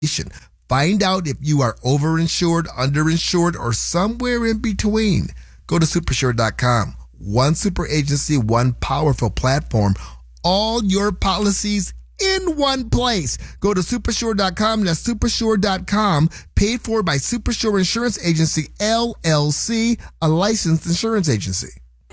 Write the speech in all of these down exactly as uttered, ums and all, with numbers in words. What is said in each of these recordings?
Find out if you are overinsured, underinsured, or somewhere in between. Go to supersure dot com. One super agency, one powerful platform. All your policies in one place. Go to supersure dot com. That's supersure dot com. Paid for by Supersure Insurance Agency, L L C, a licensed insurance agency.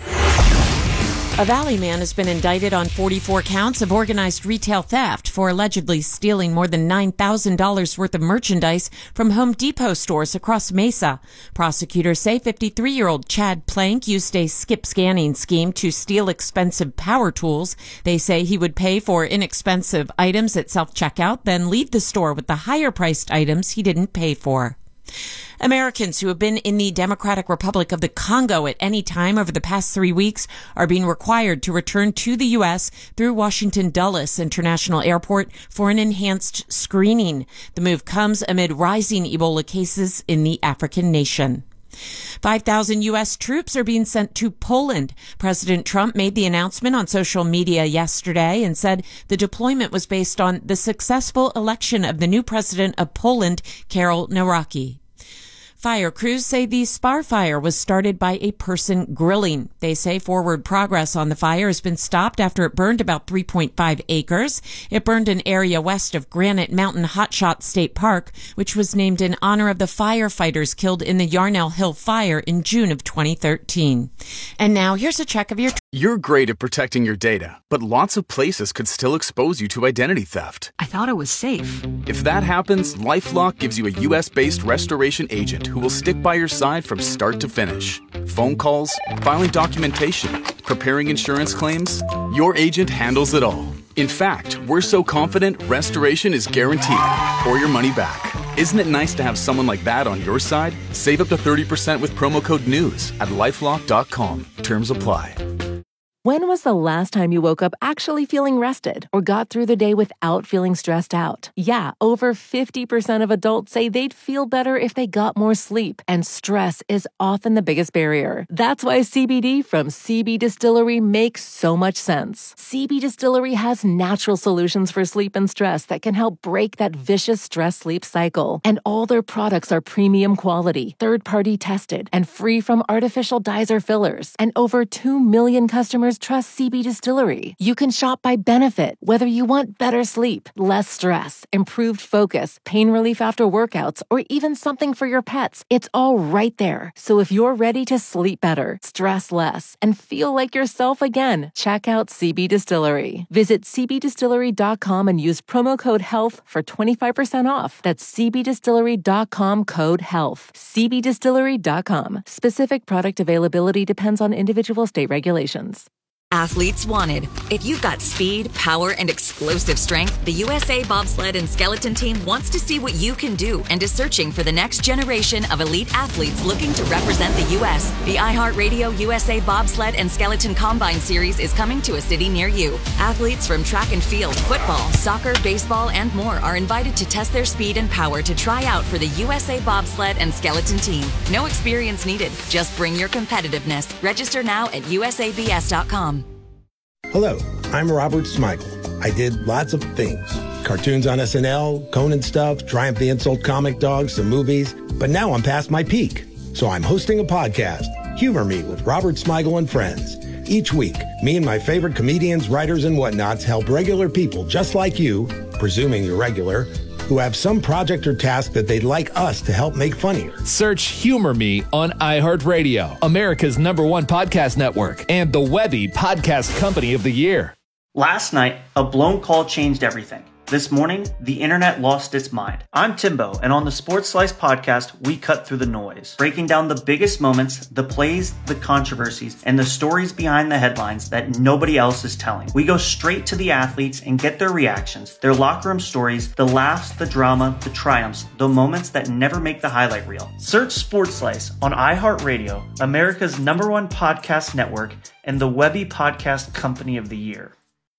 A Valley man has been indicted on forty-four counts of organized retail theft for allegedly stealing more than nine thousand dollars worth of merchandise from Home Depot stores across Mesa. Prosecutors say fifty-three-year-old Chad Plank used a skip scanning scheme to steal expensive power tools. They say he would pay for inexpensive items at self-checkout, then leave the store with the higher-priced items he didn't pay for. Americans who have been in the Democratic Republic of the Congo at any time over the past three weeks are being required to return to the U S through Washington Dulles International Airport for an enhanced screening. The move comes amid rising Ebola cases in the African nation. five thousand U S troops are being sent to Poland. President Trump made the announcement on social media yesterday and said the deployment was based on the successful election of the new president of Poland, Karol Nawrocki. Fire crews say the Spar fire was started by a person grilling. They say forward progress on the fire has been stopped after it burned about three point five acres. It burned an area west of Granite Mountain Hotshot State Park, which was named in honor of the firefighters killed in the Yarnell Hill fire in June of twenty thirteen. And now here's a check of your... You're great at protecting your data, but lots of places could still expose you to identity theft. I thought it was safe. If that happens, LifeLock gives you a U S-based restoration agent who will stick by your side from start to finish. Phone calls, filing documentation, preparing insurance claims, your agent handles it all. In fact, we're so confident restoration is guaranteed or your money back. Isn't it nice to have someone like that on your side? Save up to thirty percent with promo code NEWS at lifelock dot com. Terms apply. When was the last time you woke up actually feeling rested or got through the day without feeling stressed out? Yeah, over fifty percent of adults say they'd feel better if they got more sleep, and stress is often the biggest barrier. That's why C B D from C B Distillery makes so much sense. C B Distillery has natural solutions for sleep and stress that can help break that vicious stress-sleep cycle. And all their products are premium quality, third-party tested, and free from artificial dyes or fillers. And over two million customers trust C B Distillery. You can shop by benefit, whether you want better sleep, less stress, improved focus, pain relief after workouts, or even something for your pets. It's all right there. So if you're ready to sleep better, stress less, and feel like yourself again, check out C B Distillery. Visit c b distillery dot com and use promo code HEALTH for twenty-five percent off. That's c b distillery dot com code HEALTH. c b distillery dot com. Specific product availability depends on individual state regulations. Athletes wanted. If you've got speed, power, and explosive strength, the U S A Bobsled and Skeleton Team wants to see what you can do and is searching for the next generation of elite athletes looking to represent the U S. The iHeartRadio U S A Bobsled and Skeleton Combine Series is coming to a city near you. Athletes from track and field, football, soccer, baseball, and more are invited to test their speed and power to try out for the U S A Bobsled and Skeleton Team. No experience needed. Just bring your competitiveness. Register now at u s a b s dot com. Hello, I'm Robert Smigel. I did lots of things. Cartoons on S N L, Conan stuff, Triumph the Insult comic dogs, some movies. But now I'm past my peak. So I'm hosting a podcast, Humor Me with Robert Smigel and Friends. Each week, me and my favorite comedians, writers, and whatnots help regular people just like you, presuming you're regular, who have some project or task that they'd like us to help make funnier. Search Humor Me on iHeartRadio, America's number one podcast network, and the Webby Podcast Company of the Year. Last night, a blown call changed everything. This morning, the internet lost its mind. I'm Timbo, and on the Sports Slice podcast, we cut through the noise, breaking down the biggest moments, the plays, the controversies, and the stories behind the headlines that nobody else is telling. We go straight to the athletes and get their reactions, their locker room stories, the laughs, the drama, the triumphs, the moments that never make the highlight reel. Search Sports Slice on iHeartRadio, America's number one podcast network, and the Webby Podcast Company of the Year.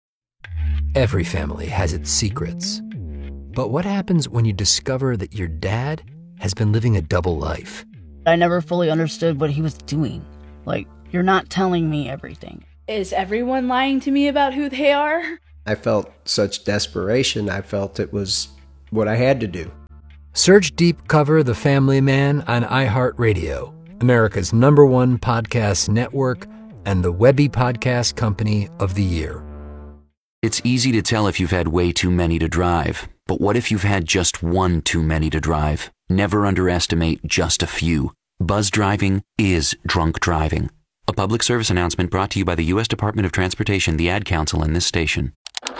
Every family has its secrets. But what happens when you discover that your dad has been living a double life? I never fully understood what he was doing. Like, you're not telling me everything. Is everyone lying to me about who they are? I felt such desperation. I felt it was what I had to do. Search Deep Cover The Family Man on iHeartRadio, America's number one podcast network and the Webby Podcast Company of the Year. It's easy to tell if you've had way too many to drive, but what if you've had just one too many to drive? Never underestimate just a few. Buzz driving is drunk driving. A public service announcement brought to you by the U S Department of Transportation, the Ad Council, and this station.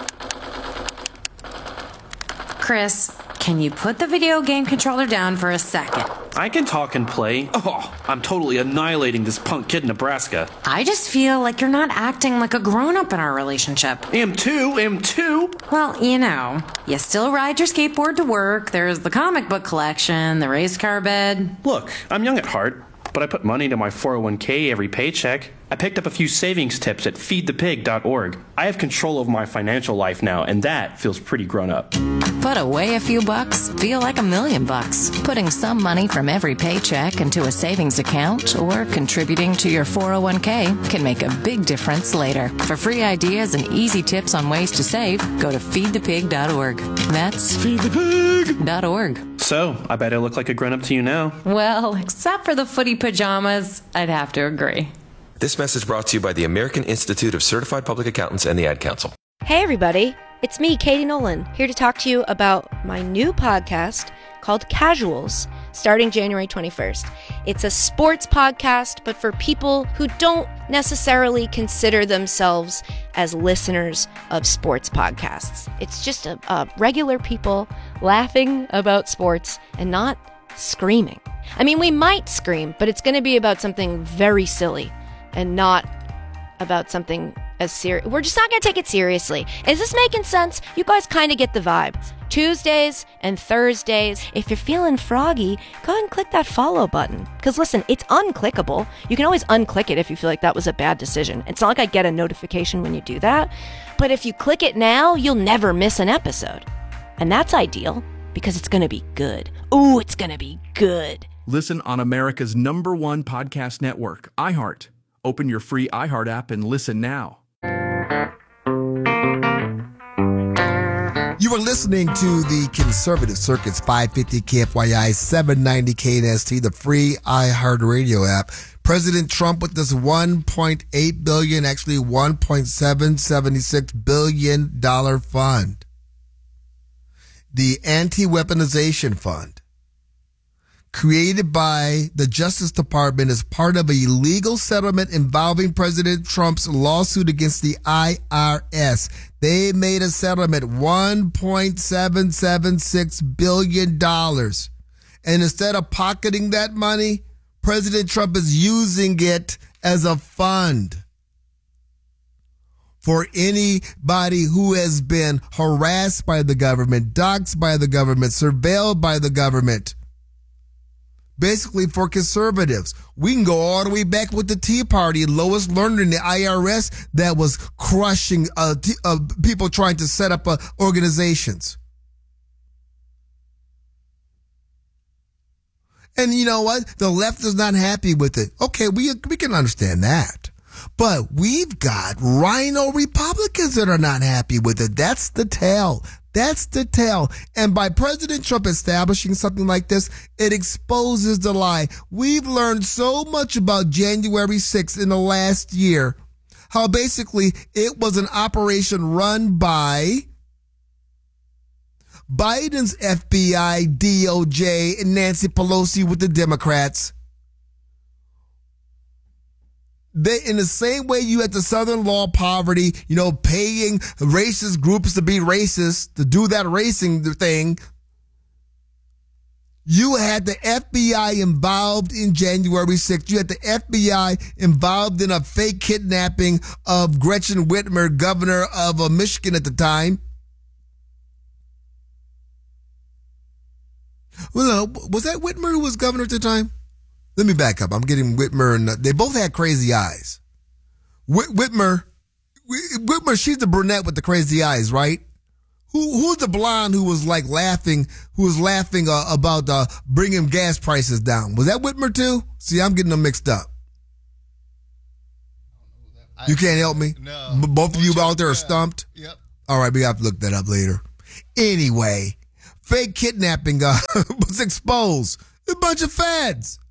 Chris, can you put the video game controller down for a second? I can talk and play. Oh, I'm totally annihilating this punk kid in Nebraska. I just feel like you're not acting like a grown-up in our relationship. Am too, am too. Well, you know, you still ride your skateboard to work, there's the comic book collection, the race car bed. Look, I'm young at heart, but I put money into my four oh one k every paycheck. I picked up a few savings tips at feed the pig dot org. I have control over my financial life now, and that feels pretty grown up. Put away a few bucks, feel like a million bucks. Putting some money from every paycheck into a savings account or contributing to your four oh one k can make a big difference later. For free ideas and easy tips on ways to save, go to feed the pig dot org. That's feed the pig dot org. So, I bet I look like a grown-up to you now. Well, except for the footy pajamas, I'd have to agree. This message brought to you by the American Institute of Certified Public Accountants and the Ad Council. Hey everybody, it's me, Katie Nolan, here to talk to you about my new podcast called Casuals, starting January twenty-first. It's a sports podcast, but for people who don't necessarily consider themselves as listeners of sports podcasts. It's just a, a regular people laughing about sports and not screaming. I mean, we might scream, but it's going to be about something very silly and not about something as serious. We're just not going to take it seriously. Is this making sense? You guys kind of get the vibe. Tuesdays and Thursdays. If you're feeling froggy, go ahead and click that follow button. Because listen, it's unclickable. You can always unclick it if you feel like that was a bad decision. It's not like I get a notification when you do that. But if you click it now, you'll never miss an episode. And that's ideal because it's going to be good. Ooh, it's going to be good. Listen on America's number one podcast network, iHeart. Open your free iHeart app and listen now. You are listening to the Conservative Circuit's five fifty K F Y I, seven ninety K N S T, the free iHeart Radio app. President Trump with this one point eight billion dollars, actually one point seven seven six billion dollars fund. The Anti-Weaponization Fund, created by the Justice Department as part of a legal settlement involving President Trump's lawsuit against the I R S. They made a settlement, one point seven seven six billion dollars. And instead of pocketing that money, President Trump is using it as a fund for anybody who has been harassed by the government, doxxed by the government, surveilled by the government. Basically, for conservatives, we can go all the way back with the Tea Party, Lois Lerner and the I R S that was crushing uh, t- uh, people trying to set up uh, organizations. And you know what? The left is not happy with it. Okay, we we can understand that. But we've got rhino Republicans that are not happy with it. That's the tale. That's the tale. And by President Trump establishing something like this, it exposes the lie. We've learned so much about January sixth in the last year, how basically it was an operation run by Biden's F B I, D O J, and Nancy Pelosi with the Democrats. They, in the same way you had the Southern law poverty, you know, paying racist groups to be racist, to do that racing thing, you had the F B I involved in January sixth. You had the F B I involved in a fake kidnapping of Gretchen Whitmer, governor of uh, Michigan at the time. Well, no, was that Whitmer who was governor at the time? Let me back up. I'm getting Whitmer, and uh, they both had crazy eyes. Whit- Whitmer, Whitmer, she's the brunette with the crazy eyes, right? Who, who's the blonde who was like laughing, who was laughing uh, about uh, bringing gas prices down? Was that Whitmer too? See, I'm getting them mixed up. You can't help me? No. Both of you out there are stumped? Yep. All right, we have to look that up later. Anyway, fake kidnapping uh, was exposed. A bunch of feds.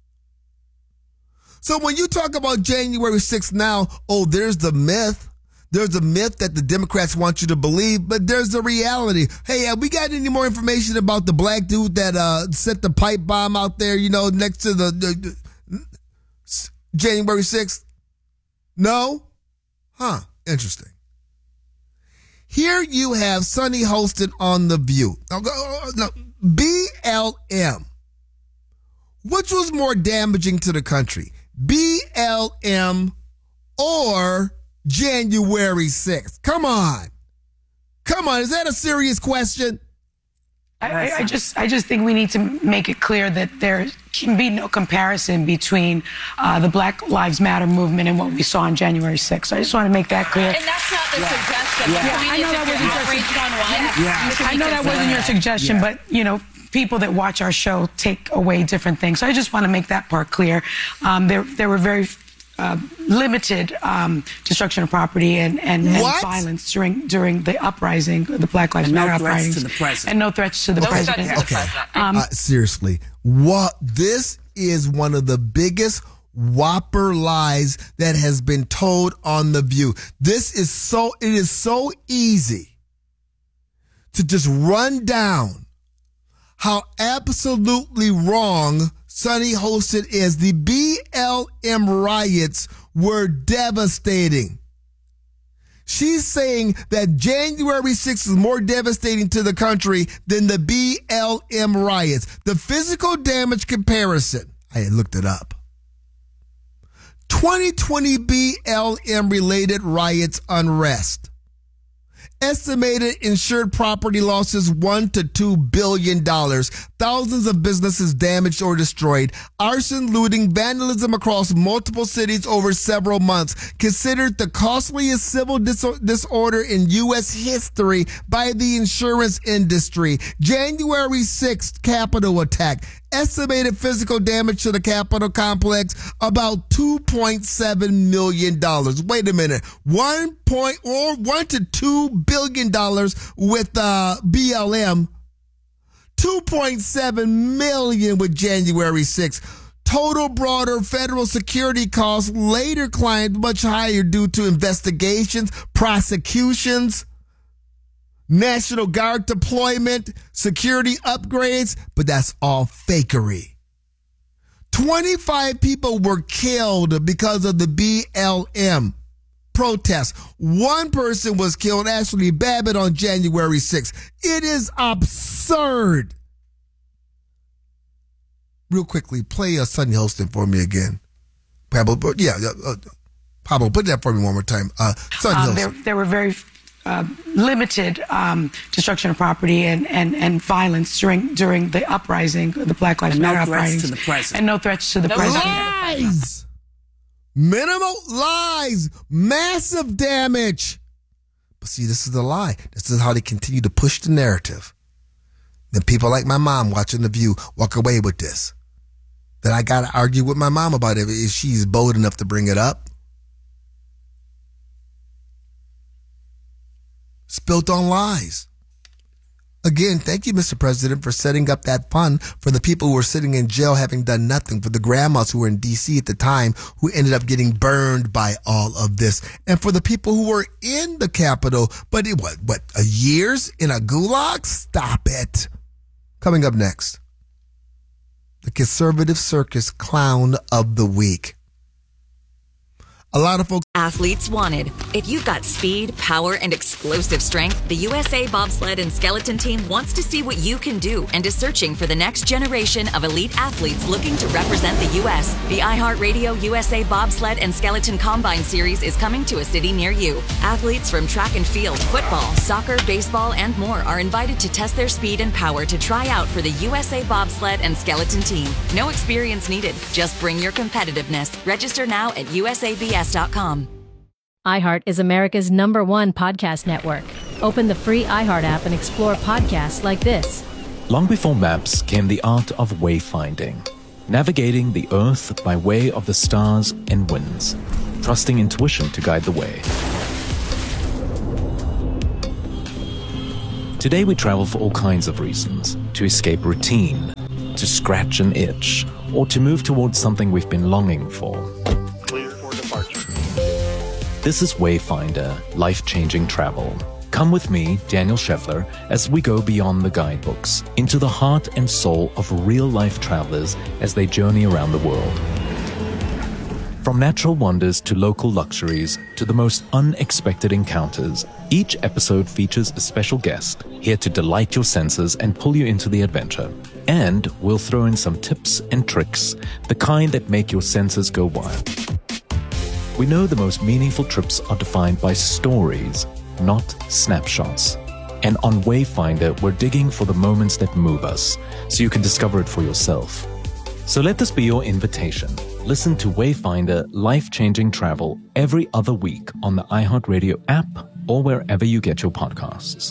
So when you talk about January sixth now, oh, there's the myth. There's a myth that the Democrats want you to believe, but there's the reality. Hey, have we got any more information about the black dude that uh, set the pipe bomb out there, you know, next to the, the, the January sixth? No? Huh. Interesting. Here you have Sunny Hostin on The View. Now, no, B L M. Which was more damaging to the country? B L M or January sixth? Come on. Come on. Is that a serious question? I, I just I just think we need to make it clear that there can be no comparison between uh, the Black Lives Matter movement and what we saw on January sixth. I just want to make that clear. And that's not the yeah. suggestion. Yeah. Yeah. I know that wasn't your suggestion. Yeah. I know that wasn't your suggestion, yeah. but, you know, people that watch our show take away different things. So I just want to make that part clear. Um, there, there were very uh, limited um, destruction of property and, and, and violence during during the uprising, the Black Lives and Matter no uprising, to the president. and no threats to the no president. Threats to okay, the president. Um, uh, seriously, what? This is one of the biggest whopper lies that has been told on The View. This is so. It is so easy to just run down how absolutely wrong Sunny Hostin is. The B L M riots were devastating. She's saying that January sixth is more devastating to the country than the B L M riots. The physical damage comparison, I looked it up. twenty twenty B L M related riots unrest. Estimated insured property losses one to two billion dollars. Thousands of businesses damaged or destroyed. Arson, looting, vandalism across multiple cities over several months. Considered the costliest civil dis- disorder in U S history by the insurance industry. January sixth Capitol attack. Estimated physical damage to the Capitol complex about two point seven million dollars. Wait a minute. One point or one to two billion dollars with uh, B L M. two point seven million with January sixth. Total broader federal security costs later climbed much higher due to investigations, prosecutions, National Guard deployment, security upgrades, but that's all fakery. twenty-five people were killed because of the B L M protests. One person was killed, Ashley Babbitt, on January sixth. It is absurd. Real quickly, play a Sunny Hostin for me again. Pablo, yeah, uh, Pablo, put that for me one more time. Uh, Sunny um, Hostin. there, there were very Uh, limited um, destruction of property and, and, and violence during during the uprising, the Black Lives and Matter no uprising, to the president. and no threats to the no president. Lies, minimal lies, massive damage. But see, this is the lie. This is how they continue to push the narrative. Then people like my mom watching The View walk away with this. Then I got to argue with my mom about it if she's bold enough to bring it up. It's built on lies. Again, thank you, Mister President, for setting up that fund for the people who were sitting in jail having done nothing, for the grandmas who were in D C at the time who ended up getting burned by all of this, and for the people who were in the Capitol, but it, what, what, a years in a gulag? Stop it. Coming up next, the conservative circus clown of the week. A lot of folks. Athletes wanted. If you've got speed, power, and explosive strength, the U S A Bobsled and Skeleton Team wants to see what you can do and is searching for the next generation of elite athletes looking to represent the U S. The iHeartRadio U S A Bobsled and Skeleton Combine Series is coming to a city near you. Athletes from track and field, football, soccer, baseball, and more are invited to test their speed and power to try out for the U S A Bobsled and Skeleton Team. No experience needed. Just bring your competitiveness. Register now at U S A B S dot com. iHeart is America's number one podcast network. Open the free iHeart app and explore podcasts like this. Long before maps came the art of wayfinding, navigating the earth by way of the stars and winds, trusting intuition to guide the way. Today we travel for all kinds of reasons. To escape routine, to scratch an itch, or to move towards something we've been longing for. Clear for departure. This is Wayfinder, life-changing travel. Come with me, Daniel Scheffler, as we go beyond the guidebooks, into the heart and soul of real-life travelers as they journey around the world. From natural wonders to local luxuries to the most unexpected encounters, each episode features a special guest here to delight your senses and pull you into the adventure. And we'll throw in some tips and tricks, the kind that make your senses go wild. We know the most meaningful trips are defined by stories, not snapshots. And on Wayfinder, we're digging for the moments that move us, so you can discover it for yourself. So let this be your invitation. Listen to Wayfinder Life-Changing Travel every other week on the iHeartRadio app or wherever you get your podcasts.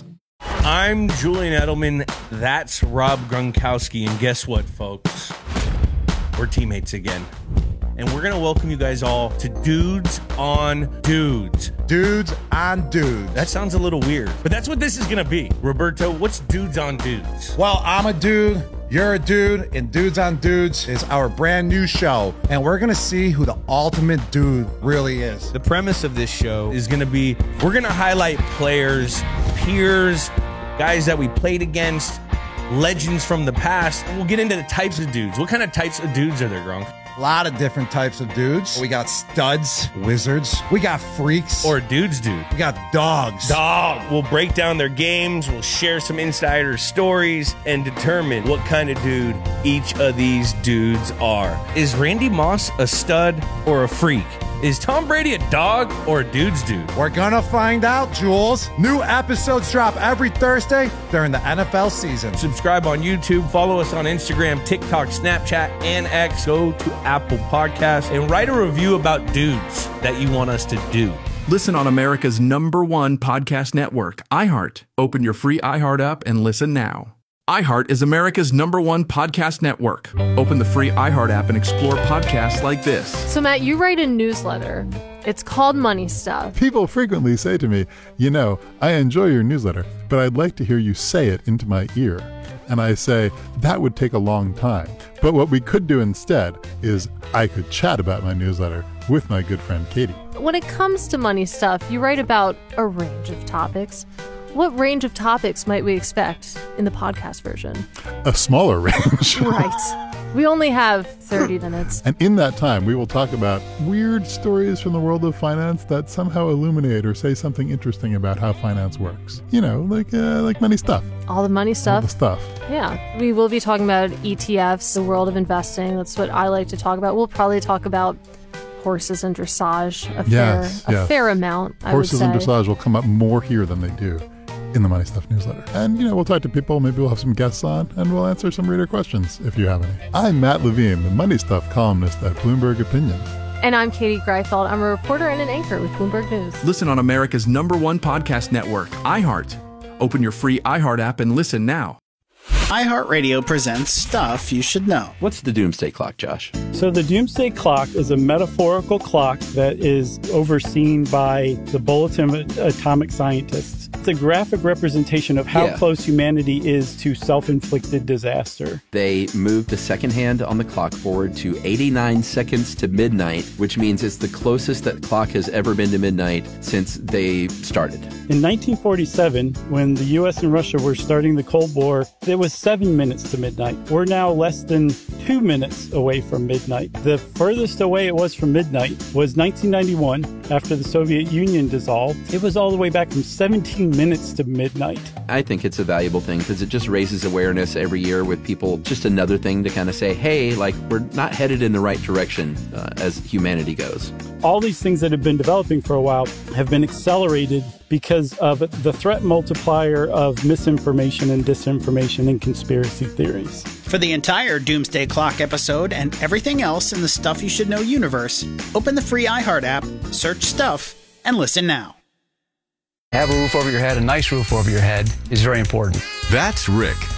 I'm Julian Edelman. That's Rob Gronkowski. And guess what, folks? We're teammates again. And we're going to welcome you guys all to Dudes on Dudes. Dudes on Dudes. That sounds a little weird, but that's what this is going to be. Roberto, what's Dudes on Dudes? Well, I'm a dude. You're a dude, and Dudes on Dudes is our brand new show, and we're going to see who the ultimate dude really is. The premise of this show is going to be, we're going to highlight players, peers, guys that we played against, legends from the past, and we'll get into the types of dudes. What kind of types of dudes are there, Gronk? A lot of different types of dudes. We got studs, wizards. We got freaks. Or dudes, dude. We got dogs. Dog. We'll break down their games. We'll share some insider stories and determine what kind of dude each of these dudes are. Is Randy Moss a stud or a freak? Is Tom Brady a dog or a dude's dude? We're gonna find out, Jules. New episodes drop every Thursday during the N F L season. Subscribe on YouTube, follow us on Instagram, TikTok, Snapchat, and X. Go to Apple Podcasts and write a review about dudes that you want us to do. Listen on America's number one podcast network, iHeart. Open your free iHeart app and listen now. iHeart is America's number one podcast network. Open the free iHeart app and explore podcasts like this. So, Matt, you write a newsletter. It's called Money Stuff. People frequently say to me, you know, I enjoy your newsletter, but I'd like to hear you say it into my ear. And I say, that would take a long time. But what we could do instead is I could chat about my newsletter with my good friend Katie. When it comes to Money Stuff, you write about a range of topics. What range of topics might we expect in the podcast version? A smaller range. Right. We only have thirty minutes. And in that time, we will talk about weird stories from the world of finance that somehow illuminate or say something interesting about how finance works. You know, like uh, like money stuff. All the money stuff. All the stuff. Yeah. We will be talking about E T Fs, the world of investing. That's what I like to talk about. We'll probably talk about horses and dressage a yes, fair, yes. a fair amount, I Horses would say. and dressage will come up more here than they do in the Money Stuff newsletter. And, you know, we'll talk to people, maybe we'll have some guests on, and we'll answer some reader questions if you have any. I'm Matt Levine, the Money Stuff columnist at Bloomberg Opinion. And I'm Katie Greifeld. I'm a reporter and an anchor with Bloomberg News. Listen on America's number one podcast network, iHeart. Open your free iHeart app and listen now. iHeartRadio presents Stuff You Should Know. What's the Doomsday Clock, Josh? So the Doomsday Clock is a metaphorical clock that is overseen by the Bulletin of Atomic Scientists. It's a graphic representation of how Yeah. close humanity is to self-inflicted disaster. They moved the second hand on the clock forward to eighty-nine seconds to midnight, which means it's the closest that clock has ever been to midnight since they started. In nineteen forty-seven, when the U S and Russia were starting the Cold War, it was seven minutes to midnight. We're now less than two minutes away from midnight. The furthest away it was from midnight was nineteen ninety-one, after the Soviet Union dissolved. It was all the way back from seventeen minutes to midnight. I think it's a valuable thing because it just raises awareness every year with people. Just another thing to kind of say, hey, like, we're not headed in the right direction uh, as humanity goes. All these things that have been developing for a while have been accelerated because of the threat multiplier of misinformation and disinformation and conspiracy theories. For the entire Doomsday Clock episode and everything else in the Stuff You Should Know universe, open the free iHeart app, search Stuff, and listen now. Have a roof over your head, a nice roof over your head is very important. That's Rick.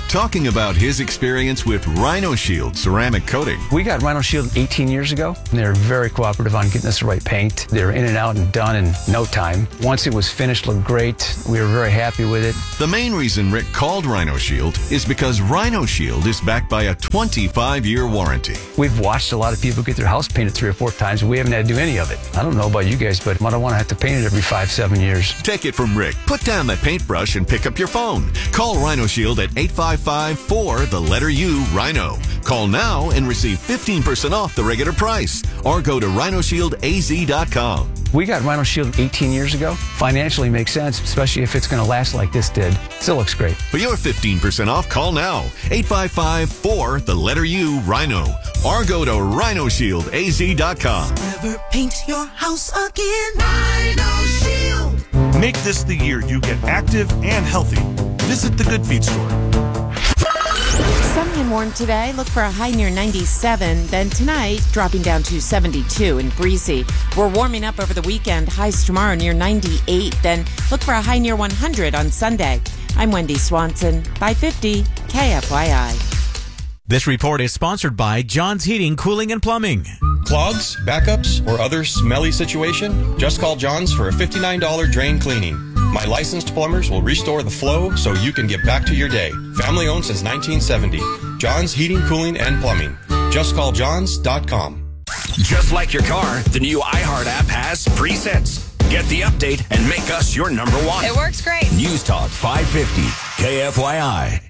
talking about his experience with Rhino Shield ceramic coating. We got Rhino Shield eighteen years ago, and they were very cooperative on getting us the right paint. They were in and out and done in no time. Once it was finished, looked great. We were very happy with it. The main reason Rick called Rhino Shield is because Rhino Shield is backed by a twenty-five year warranty. We've watched a lot of people get their house painted three or four times, and we haven't had to do any of it. I don't know about you guys, but I don't want to have to paint it every five, seven years. Take it from Rick. Put down that paintbrush and pick up your phone. Call Rhino Shield at eight five five, four, the letter U, Rhino. Call now and receive fifteen percent off the regular price. Or go to rhino shield a z dot com. We got Rhino Shield eighteen years ago. Financially makes sense, especially if it's going to last like this did. Still looks great. For your fifteen percent off, call now. eight five five, four, the letter U, Rhino. Or go to rhino shield a z dot com. Never paint your house again. Rhino Shield. Make this the year you get active and healthy. Visit the Good Feet store. Sunny and warm today. Look for a high near ninety-seven. Then tonight, dropping down to seventy-two and breezy. We're warming up over the weekend. Highs tomorrow near ninety-eight. Then look for a high near one hundred on Sunday. I'm Wendy Swanson, five fifty K F Y I. This report is sponsored by John's Heating, Cooling, and Plumbing. Clogs, backups, or other smelly situation? Just call John's for a fifty-nine dollars drain cleaning. My licensed plumbers will restore the flow so you can get back to your day. Family owned since nineteen seventy. John's Heating, Cooling, and Plumbing. Just call johns dot com. Just like your car, the new iHeart app has presets. Get the update and make us your number one. It works great. News Talk five fifty K F Y I.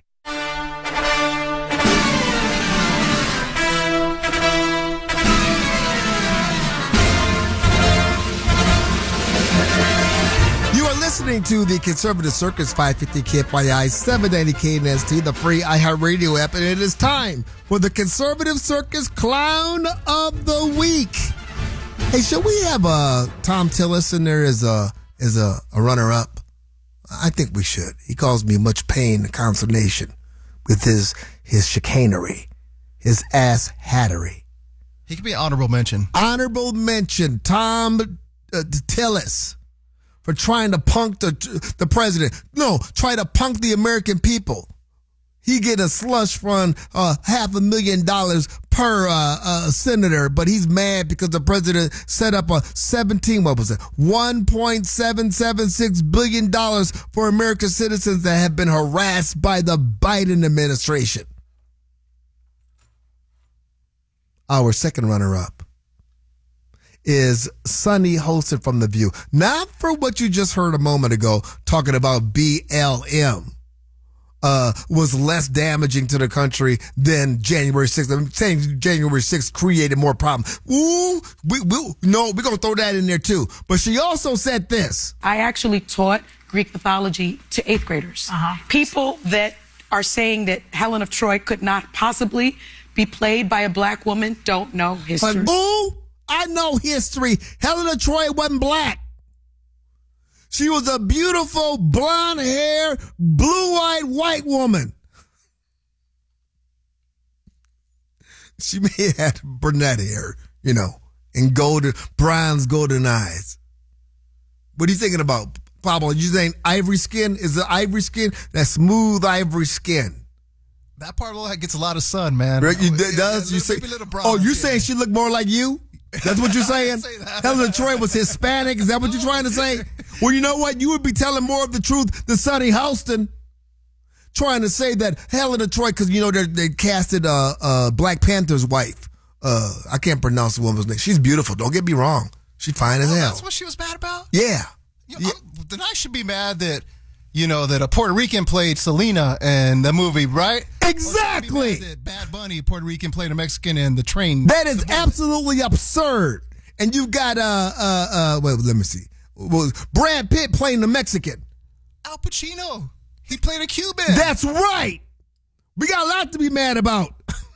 Listening to the Conservative Circus five fifty K F Y I seven ninety K N S T, the free iHeartRadio app, and it is time for the Conservative Circus Clown of the Week. Hey, should we have uh, Tom Tillis in there as a as a, a runner-up? I think we should. He caused me much pain and consternation with his his chicanery, his ass hattery. He could be an honorable mention. Honorable mention, Tom uh, Tillis. For trying to punk the the president. No, try to punk the American people. He get a slush fund, uh, half a million dollars per uh, uh, senator, but he's mad because the president set up a seventeen, what was it, one point seven seven six billion dollars for American citizens that have been harassed by the Biden administration. Our second runner-up is Sunny Hostin from The View. Not for what you just heard a moment ago, talking about B L M uh, was less damaging to the country than January sixth. I'm saying January sixth created more problems. Ooh, we, we, no, we're going to throw that in there too. But she also said this. I actually taught Greek mythology to eighth graders. Uh-huh. People that are saying that Helen of Troy could not possibly be played by a black woman don't know history. But, ooh, I know history. Helen of Troy wasn't black. She was a beautiful, blonde hair, blue-eyed white woman. She may have had brunette hair, you know, and golden, bronze golden eyes. What are you thinking about, Pablo? You saying ivory skin? Is it ivory skin? That smooth ivory skin. That part of it gets a lot of sun, man. Right, you, it does? You say, oh, you saying she looked more like you? That's what you're saying? Say Helen of Troy was Hispanic? Is that what you're trying to say? Well, you know what? You would be telling more of the truth than Sunny Hostin. Trying to say that Helen of Troy, because, you know, they casted uh, uh, Black Panther's wife. Uh, I can't pronounce the woman's name. She's beautiful. Don't get me wrong. She's fine as oh, hell. That's what she was mad about? Yeah. You know, yeah. Then I should be mad that, you know, that a Puerto Rican played Selena in the movie, right? Exactly. That Bad Bunny, Puerto Rican, played a Mexican in the train. That is absolutely absurd. And you've got, uh, uh, uh, well, let me see. Well, Brad Pitt playing the Mexican. Al Pacino. He played a Cuban. That's right. We got a lot to be mad about.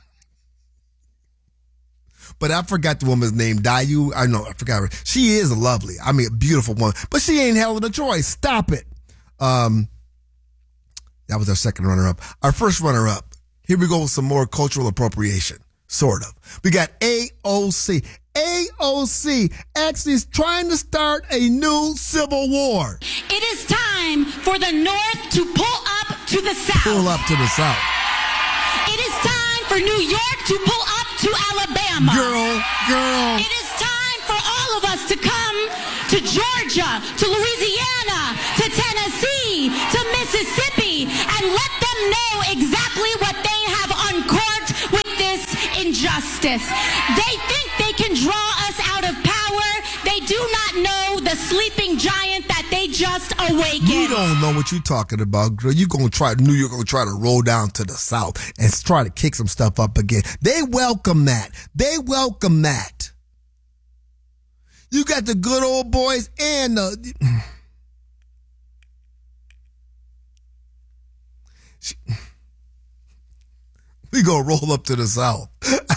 But I forgot the woman's name. Dayu. I know, I forgot her. She is lovely. I mean, a beautiful woman. But she ain't Helen of Troy. Stop it. Um, that was our second runner-up. Our first runner-up. Here we go with some more cultural appropriation. Sort of. We got A O C. A O C actually is trying to start a new civil war. It is time for the North to pull up to to the south. Pull up to the south. It is time for New York to pull up to Alabama. Girl, girl. It is time for all of us to come to Georgia, to Louisiana, to Tennessee, to Mississippi, and let them know exactly what they have uncorked with this injustice. They think they can draw us out of power. They do not know the sleeping giant that they just awakened. You don't know what you're talking about, girl. You're going to try, New York going to try to roll down to the south and try to kick some stuff up again. They welcome that. They welcome that. You got the good old boys and the... We gonna roll up to the south.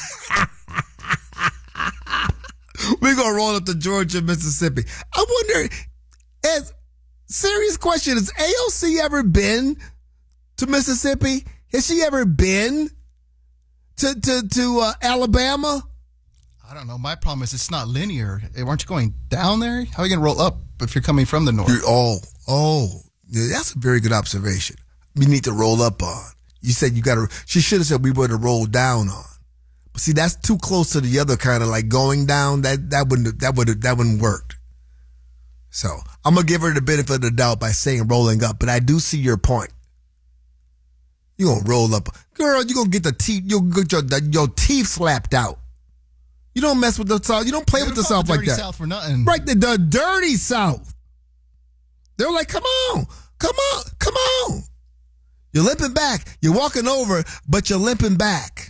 We gonna roll up to Georgia, Mississippi. I wonder, as serious question, has A O C ever been to Mississippi? Has she ever been to to to uh, Alabama? I don't know. My problem is it's not linear. Aren't you going down there? How are you going to roll up if you're coming from the north? You're, oh, oh, yeah, that's a very good observation. We need to roll up on. You said you got to, she should have said we would have rolled down on. But see, that's too close to the other kind of like going down. That that wouldn't that would that wouldn't work. So I'm gonna give her the benefit of the doubt by saying rolling up, but I do see your point. You gonna roll up, girl? You gonna get the teeth? You'll get your your teeth slapped out. You don't mess with the South. You don't play with the South like that. South for nothing. Right, the, the dirty South. They're like, come on, come on, come on. You're limping back. You're walking over, but you're limping back.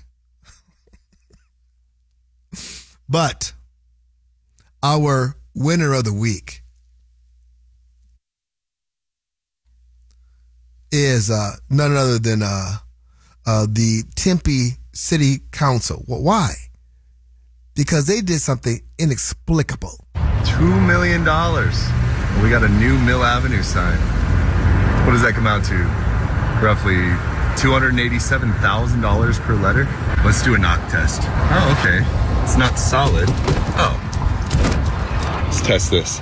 But our winner of the week is uh, none other than uh, uh, the Tempe City Council. Well, why? Because they did something inexplicable. Two million dollars. We got a new Mill Avenue sign. What does that come out to? Roughly two hundred eighty-seven thousand dollars per letter. Let's do a knock test. Oh, okay. It's not solid. Oh. Let's test this.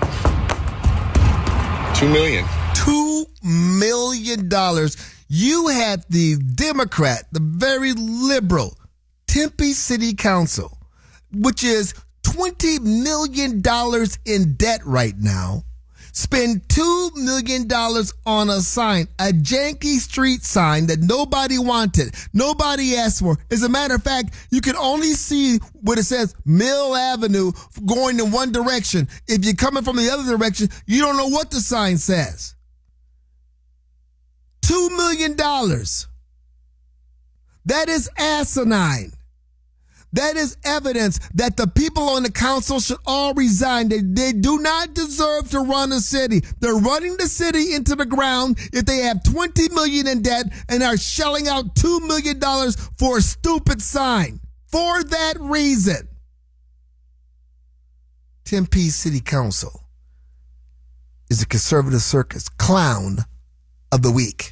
Two million. Two million dollars. You had the Democrat, the very liberal Tempe City Council, which is twenty million dollars in debt right now, spend two million dollars on a sign, a janky street sign that nobody wanted, nobody asked for. As a matter of fact, you can only see what it says Mill Avenue going in one direction. If you're coming from the other direction, you don't know what the sign says. Two million dollars. That is asinine. That is evidence that the people on the council should all resign. They, they do not deserve to run a city. They're running the city into the ground if they have twenty million dollars in debt and are shelling out two million dollars for a stupid sign. For that reason, Tempe City Council is the conservative circus clown of the week.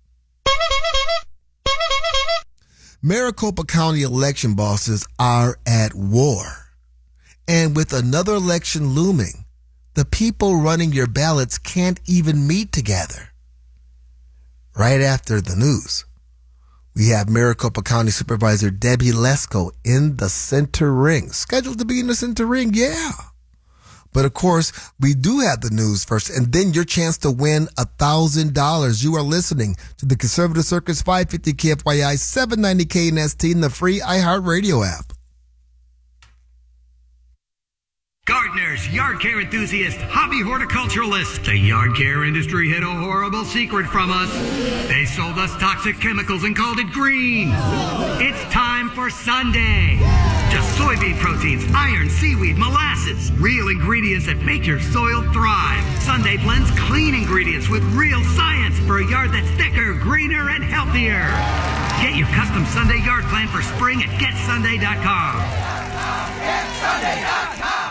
Maricopa County election bosses are at war. And with another election looming, the people running your ballots can't even meet together. Right after the news, we have Maricopa County Supervisor Debbie Lesko in the center ring. Scheduled to be in the center ring, yeah. But of course, we do have the news first, and then your chance to win one thousand dollars. You are listening to the Conservative Circus five fifty K F Y I, seven ninety K N S T, and the free iHeartRadio app. Gardeners, yard care enthusiasts, hobby horticulturalists. The yard care industry hid a horrible secret from us. They sold us toxic chemicals and called it green. It's time for Sunday. Just soybean proteins, iron, seaweed, molasses. Real ingredients that make your soil thrive. Sunday blends clean ingredients with real science for a yard that's thicker, greener, and healthier. Get your custom Sunday yard plan for spring at get sunday dot com. get sunday dot com.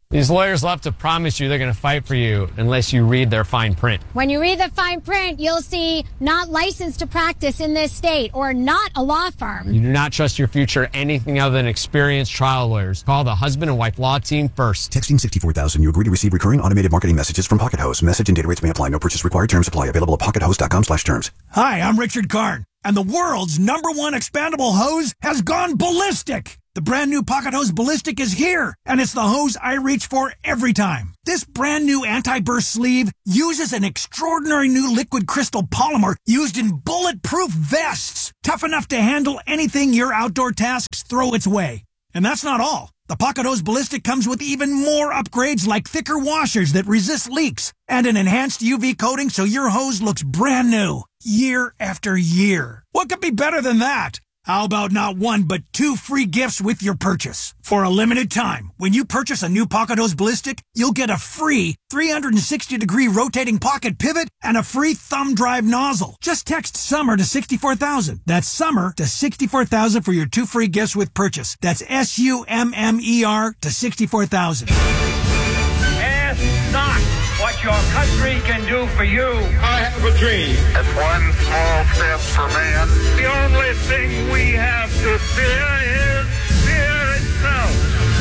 These lawyers love to promise you they're going to fight for you unless you read their fine print. When you read the fine print, you'll see not licensed to practice in this state or not a law firm. You do not trust your future anything other than experienced trial lawyers. Call the husband and wife law team first. Texting sixty-four thousand. You agree to receive recurring automated marketing messages from Pocket Host. Message and data rates may apply. No purchase required. Terms apply. Available at pocket host dot com slash terms. Hi, I'm Richard Karn, and the world's number one expandable hose has gone ballistic. The brand new Pocket Hose Ballistic is here, and it's the hose I reach for every time. This brand new anti-burst sleeve uses an extraordinary new liquid crystal polymer used in bulletproof vests, tough enough to handle anything your outdoor tasks throw its way. And that's not all. The Pocket Hose Ballistic comes with even more upgrades like thicker washers that resist leaks and an enhanced U V coating so your hose looks brand new year after year. What could be better than that? How about not one, but two free gifts with your purchase? For a limited time, when you purchase a new Pocket Hose Ballistic, you'll get a free three sixty degree rotating pocket pivot and a free thumb drive nozzle. Just text SUMMER to sixty-four thousand. That's SUMMER to sixty-four thousand for your two free gifts with purchase. That's S U M M E R to sixty-four thousand. Ask not what your country can do for you. I have a dream. It's one small step for man. The only thing we have to fear is fear itself.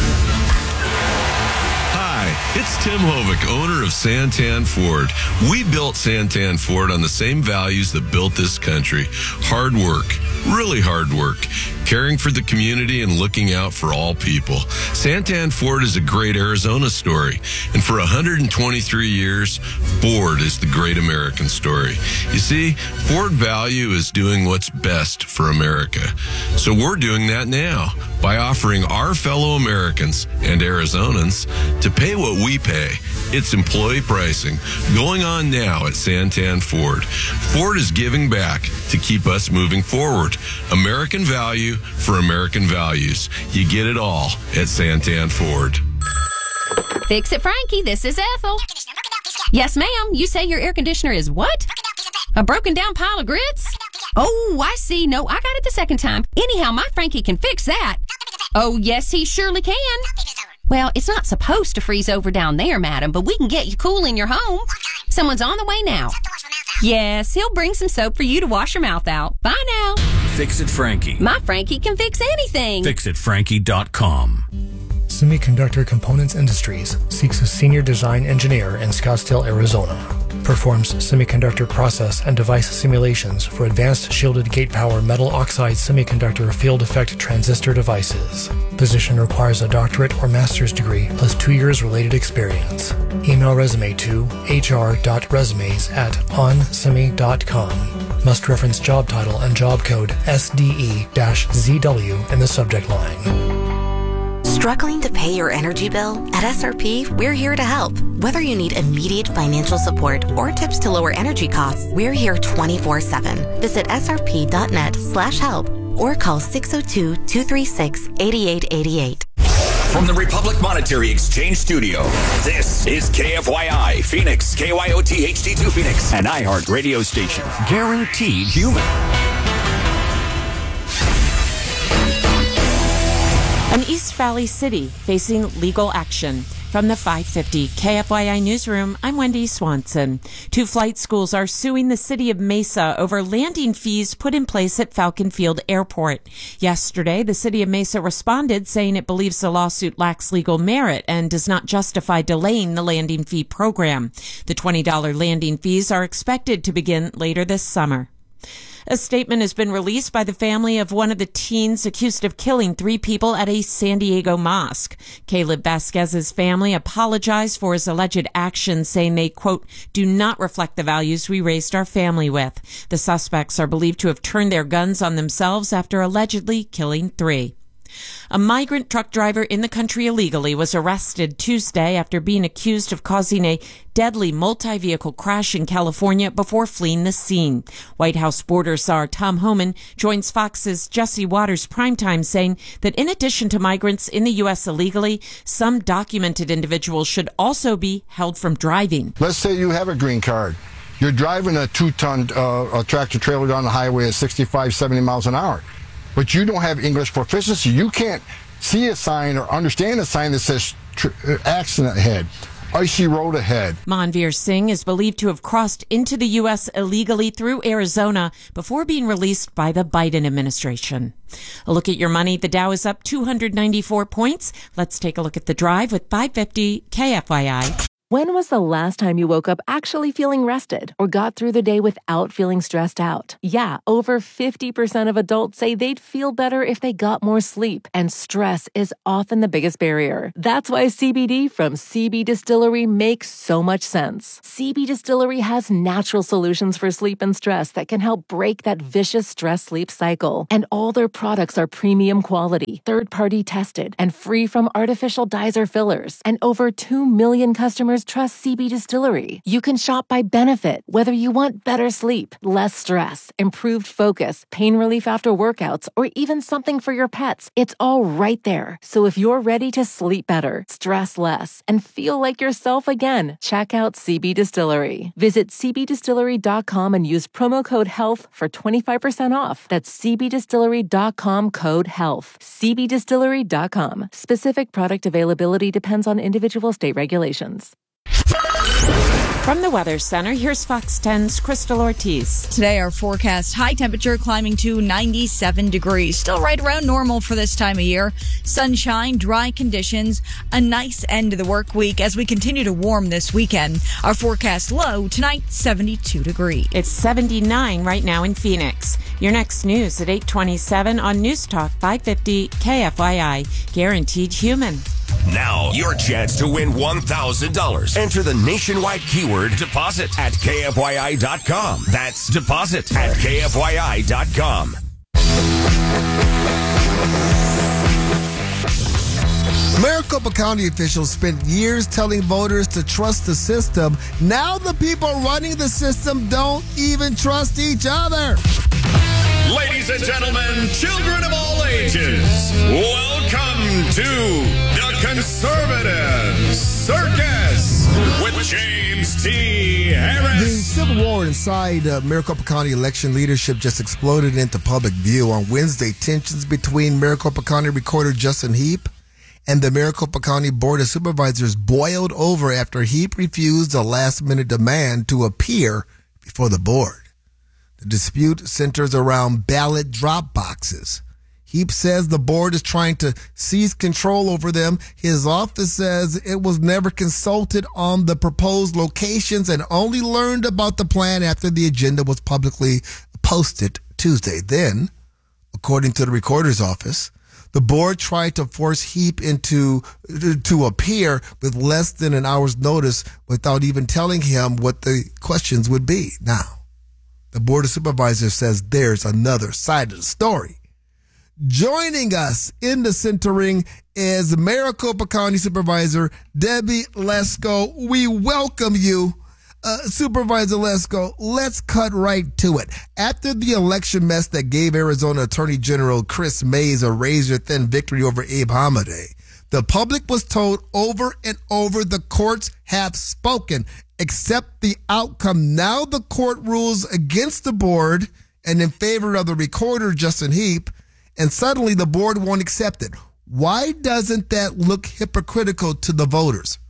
Hi, it's Tim Hovick, owner of Santan Ford. We built Santan Ford on the same values that built this country. Hard work, really hard work, caring for the community and looking out for all people. Santan Ford is a great Arizona story. And for one hundred twenty-three years, Ford is the great American story. You see, Ford value is doing what's best for America. So we're doing that now by offering our fellow Americans and Arizonans to pay what we pay. It's employee pricing going on now at Santan Ford. Ford is giving back to keep us moving forward. American value for American values. You get it all at Santan Ford. Fix It Frankie, this is Ethel. Yes, ma'am. You say your air conditioner is what? A broken down pile of grits? Oh, I see. No, I got it the second time. Anyhow, my Frankie can fix that. Oh, yes, he surely can. Well, it's not supposed to freeze over down there, madam, but we can get you cool in your home. Someone's on the way now. Yes, he'll bring some soap for you to wash your mouth out. Bye now. Fix It Frankie. My Frankie can fix anything. fix it frankie dot com. Semiconductor Components Industries seeks a senior design engineer in Scottsdale, Arizona. Performs semiconductor process and device simulations for advanced shielded gate power metal oxide semiconductor field effect transistor devices. Position requires a doctorate or master's degree plus two years related experience. Email resume to h r dot resumes at onsemi dot com. Must reference job title and job code S D E Z W in the subject line. Struggling to pay your energy bill? At S R P, we're here to help. Whether you need immediate financial support or tips to lower energy costs, we're here twenty-four seven. Visit S R P dot net slash help or call six oh two, two three six, eight eight eight eight. From the Republic Monetary Exchange Studio, this is K F Y I Phoenix, K Y O T H D two Phoenix, an iHeart radio station. Guaranteed human. An East Valley city facing legal action. From the five fifty K F Y I Newsroom, I'm Wendy Swanson. Two flight schools are suing the city of Mesa over landing fees put in place at Falcon Field Airport. Yesterday, the city of Mesa responded, saying it believes the lawsuit lacks legal merit and does not justify delaying the landing fee program. The twenty dollars landing fees are expected to begin later this summer. A statement has been released by the family of one of the teens accused of killing three people at a San Diego mosque. Caleb Vasquez's family apologized for his alleged actions, saying they, quote, do not reflect the values we raised our family with. The suspects are believed to have turned their guns on themselves after allegedly killing three. A migrant truck driver in the country illegally was arrested Tuesday after being accused of causing a deadly multi-vehicle crash in California before fleeing the scene. White House border czar Tom Homan joins Fox's Jesse Waters primetime, saying that in addition to migrants in the U S illegally, some documented individuals should also be held from driving. Let's say you have a green card. You're driving a two-ton uh, tractor trailer down the highway at sixty-five, seventy miles an hour. But you don't have English proficiency. You can't see a sign or understand a sign that says tr- accident ahead. Icy road ahead. Manveer Singh is believed to have crossed into the U S illegally through Arizona before being released by the Biden administration. A look at your money. The Dow is up two hundred ninety-four points. Let's take a look at the drive with five fifty K F Y I. When was the last time you woke up actually feeling rested or got through the day without feeling stressed out? Yeah, over fifty percent of adults say they'd feel better if they got more sleep, and stress is often the biggest barrier. That's why C B D from C B Distillery makes so much sense. C B Distillery has natural solutions for sleep and stress that can help break that vicious stress-sleep cycle. And all their products are premium quality, third-party tested, and free from artificial dyes or fillers. And over two million customers trust C B Distillery. You can shop by benefit, whether you want better sleep, less stress, improved focus, pain relief after workouts, or even something for your pets. It's all right there. So if you're ready to sleep better, stress less, and feel like yourself again, check out C B Distillery. Visit c b distillery dot com and use promo code HEALTH for twenty-five percent off. That's c b distillery dot com code HEALTH. c b distillery dot com. Specific product availability depends on individual state regulations. From the Weather Center, here's Fox ten's Crystal Ortiz. Today, our forecast high temperature climbing to ninety-seven degrees. Still right around normal for this time of year. Sunshine, dry conditions, a nice end to the work week as we continue to warm this weekend. Our forecast low tonight, seventy-two degrees. It's seventy-nine right now in Phoenix. Your next news at eight twenty-seven on News Talk five fifty K F Y I. Guaranteed human. Now, your chance to win one thousand dollars. Enter the nationwide keyword deposit at K F Y I dot com. That's deposit at K F Y I dot com. Maricopa County officials spent years telling voters to trust the system. Now the people running the system don't even trust each other. Ladies and gentlemen, children of all ages, welcome to the Conservative Circus with James T. Harris. The civil war inside uh, Maricopa County election leadership just exploded into public view. On Wednesday, tensions between Maricopa County Recorder Justin Heap and the Maricopa County Board of Supervisors boiled over after Heap refused a last-minute demand to appear before the board. The dispute centers around ballot drop boxes. Heap says the board is trying to seize control over them. His office says it was never consulted on the proposed locations and only learned about the plan after the agenda was publicly posted Tuesday. Then, according to the recorder's office, the board tried to force Heap into to appear with less than an hour's notice without even telling him what the questions would be. Now, the Board of Supervisors says there's another side of the story. Joining us in the centering is Maricopa County Supervisor Debbie Lesko. We welcome you, uh, Supervisor Lesko. Let's cut right to it. After the election mess that gave Arizona Attorney General Chris Mays a razor-thin victory over Abe Hamadeh, the public was told over and over the courts have spoken. Accept the outcome. Now the court rules against the board and in favor of the recorder, Justin Heap, and suddenly the board won't accept it. Why doesn't that look hypocritical to the voters?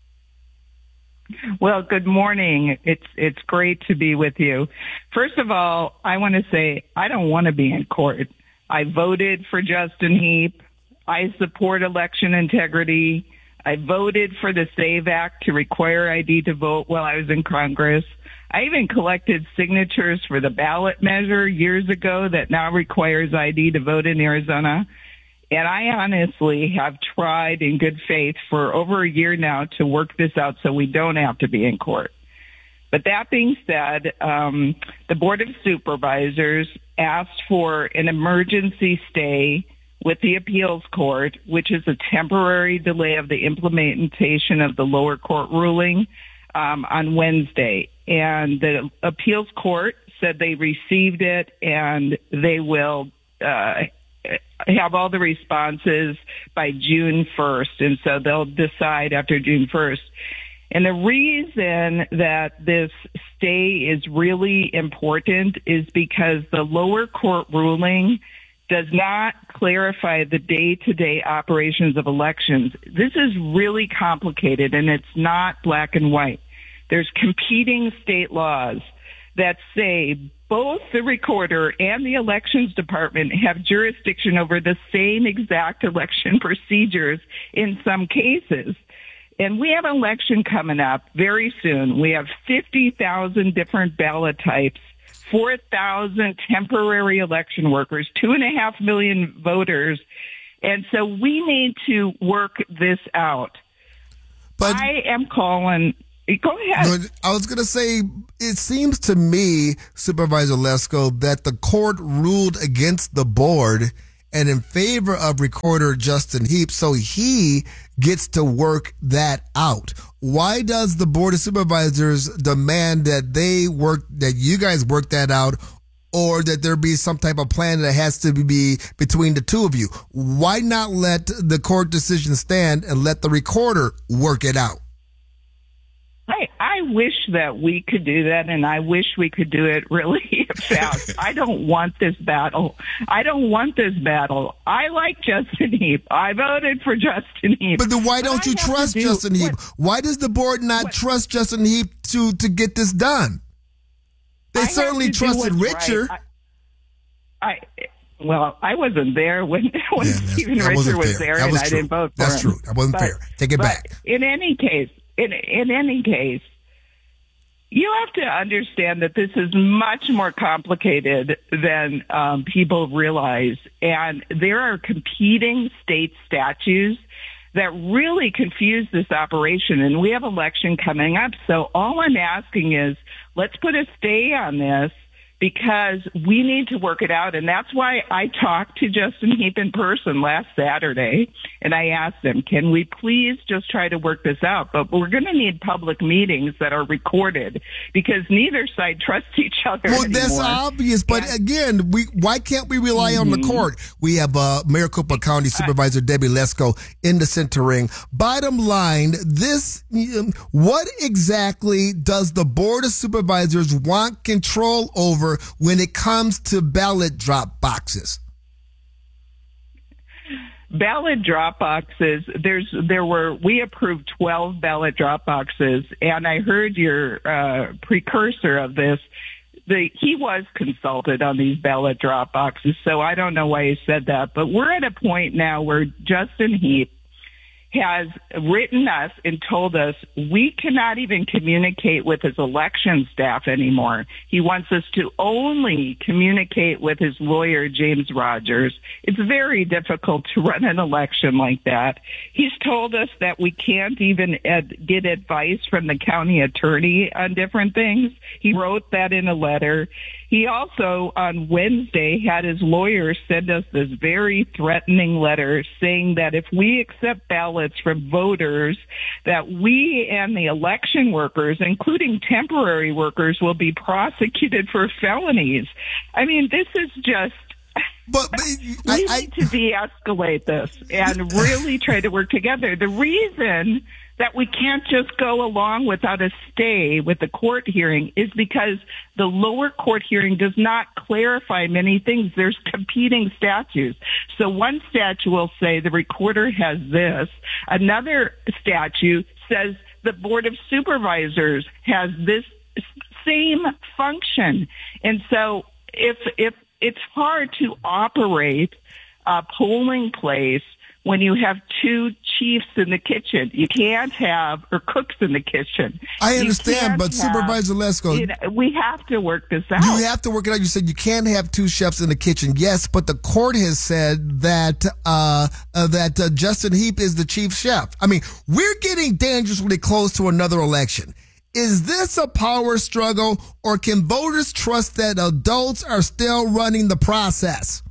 Well, good morning. It's it's great to be with you. First of all, I want to say I don't want to be in court. I voted for Justin Heap. I support election integrity. I voted for the SAVE Act to require I D to vote while I was in Congress. I even collected signatures for the ballot measure years ago that now requires I D to vote in Arizona. And I honestly have tried in good faith for over a year now to work this out so we don't have to be in court. But that being said, um, the Board of Supervisors asked for an emergency stay with the appeals court, which is a temporary delay of the implementation of the lower court ruling um, on Wednesday. And the appeals court said they received it and they will uh, have all the responses by June first. And so they'll decide after June first. And the reason that this stay is really important is because the lower court ruling does not clarify the day-to-day operations of elections. This is really complicated, and it's not black and white. There's competing state laws that say both the recorder and the elections department have jurisdiction over the same exact election procedures in some cases. And we have an election coming up very soon. We have fifty thousand different ballot types, four thousand temporary election workers, two and a half million voters. And so we need to work this out. But I am calling. Go ahead. I was going to say, it seems to me, Supervisor Lesko, that the court ruled against the board and in favor of Recorder Justin Heap, so he gets to work that out. Why does the Board of Supervisors demand that they work, that you guys work that out, or that there be some type of plan that has to be between the two of you? Why not let the court decision stand and let the recorder work it out? I, I wish that we could do that, and I wish we could do it really fast. I don't want this battle. I don't want this battle. I like Justin Heap. I voted for Justin Heap. But then why don't but you trust do, Justin Heap? What, why does the board not what, trust Justin Heap to, to get this done? They I certainly trusted Richer. Right. I, I Well, I wasn't there when, when yeah, Stephen Richer was fair. there, that and was I true. didn't vote for that's him. That's true. That wasn't but, fair. Take it but back. In any case, in in any case, you have to understand that this is much more complicated than um, people realize, and there are competing state statutes that really confuse this operation, and we have election coming up. So all I'm asking is, let's put a stay on this, because we need to work it out. And that's why I talked to Justin Heap in person last Saturday, and I asked him, can we please just try to work this out? But we're going to need public meetings that are recorded, because neither side trusts each other Well, anymore. That's obvious. But and, again, we why can't we rely mm-hmm. on the court? We have uh, Maricopa County Supervisor uh, Debbie Lesko in the center ring. Bottom line, this um, what exactly does the Board of Supervisors want control over when it comes to ballot drop boxes? Ballot drop boxes, there's, there were, we approved twelve ballot drop boxes, and I heard your uh, precursor of this. The, he was consulted on these ballot drop boxes, so I don't know why he said that. But we're at a point now where Justin Heap has written us and told us we cannot even communicate with his election staff anymore. He wants us to only communicate with his lawyer, James Rogers. It's very difficult to run an election like that. He's told us that we can't even ad- get advice from the county attorney on different things. He wrote that in a letter. He also, on Wednesday, had his lawyer send us this very threatening letter saying that if we accept ballots from voters, that we and the election workers, including temporary workers, will be prosecuted for felonies. I mean, this is just... But, but we I, I, need to de-escalate this and really try to work together. The reason that we can't just go along without a stay with the court hearing is because the lower court hearing does not clarify many things. There's competing statutes. So one statute will say the recorder has this. Another statute says the Board of Supervisors has this same function. And so if, if it's hard to operate a polling place when you have two chiefs in the kitchen. You can't have, or cooks in the kitchen. I understand, but have, Supervisor Lesko, you know, we have to work this out. You have to work it out. You said you can't have two chefs in the kitchen. Yes, but the court has said that uh, uh that uh, Justin Heap is the chief chef. I mean, we're getting dangerously close to another election. Is this a power struggle, or can voters trust that adults are still running the process?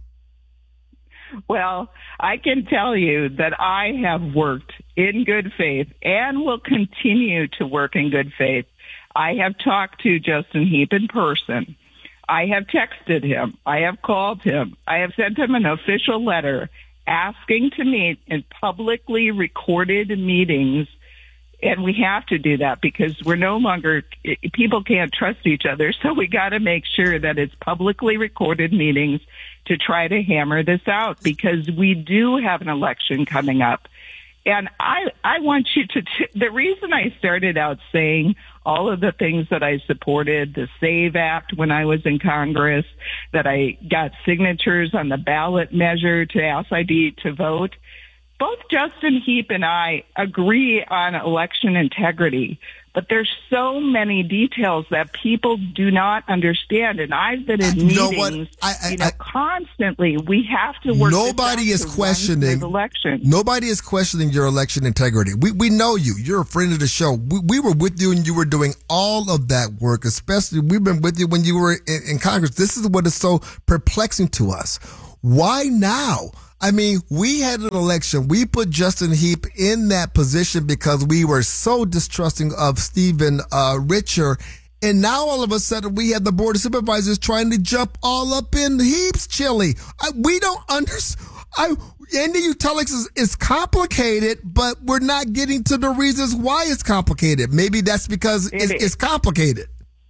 Well, I can tell you that I have worked in good faith and will continue to work in good faith. I have talked to Justin Heap in person. I have texted him. I have called him. I have sent him an official letter asking to meet in publicly recorded meetings And we have to do that because we're no longer, people can't trust each other. So we got to make sure that it's publicly recorded meetings to try to hammer this out, because we do have an election coming up. And I, I want you to, t- the reason I started out saying all of the things that I supported, the SAVE Act when I was in Congress, that I got signatures on the ballot measure to ask I D to vote, both Justin Heap and I agree on election integrity, but there's so many details that people do not understand. And I've been in You know meetings, what? I- I- you know, I- constantly. We have to work. Nobody this is out to run questioning this election. Nobody is questioning your election integrity. We we know you. You're a friend of the show. We, we were with you and you were doing all of that work. Especially, we've been with you when you were in, in Congress. This is what is so perplexing to us. Why now? I mean, we had an election. We put Justin Heap in that position because we were so distrusting of Stephen uh, Richer. And now all of a sudden we have the Board of Supervisors trying to jump all up in Heap's chili. I, we don't understand. I, Andy, you tell us it's, it's complicated, but we're not getting to the reasons why it's complicated. Maybe that's because It it's, is. it's complicated.